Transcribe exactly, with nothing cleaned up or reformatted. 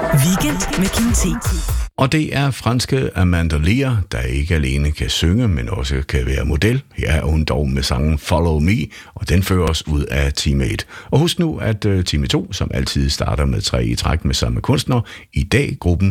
Weekend med Kim T. Og det er franske Amanda Lear, der ikke alene kan synge, men også kan være model. Her er hun dog med sangen Follow Me, og den fører os ud af Team otte. Og husk nu, at uh, Team to, som altid starter med tre i træk med samme kunstner, i dag gruppen